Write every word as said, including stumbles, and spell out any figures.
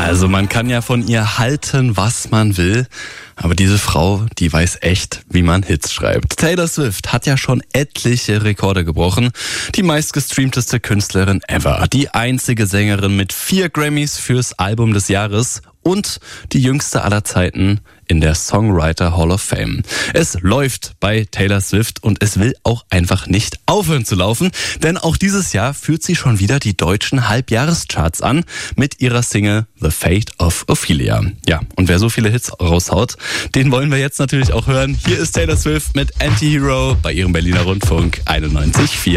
Also man kann ja von ihr halten, was man will, aber diese Frau, die weiß echt, wie man Hits schreibt. Taylor Swift hat ja schon etliche Rekorde gebrochen. Die meistgestreamteste Künstlerin ever. Die einzige Sängerin mit vier Grammys fürs Album des Jahres und die jüngste aller Zeiten in der Songwriter Hall of Fame. Es läuft bei Taylor Swift und es will auch einfach nicht aufhören zu laufen, denn auch dieses Jahr führt sie schon wieder die deutschen Halbjahrescharts an mit ihrer Single The Fate of Ophelia. Ja, und wer so viele Hits raushaut, den wollen wir jetzt natürlich auch hören. Hier ist Taylor Swift mit Anti-Hero bei ihrem Berliner Rundfunk einundneunzig Komma vier.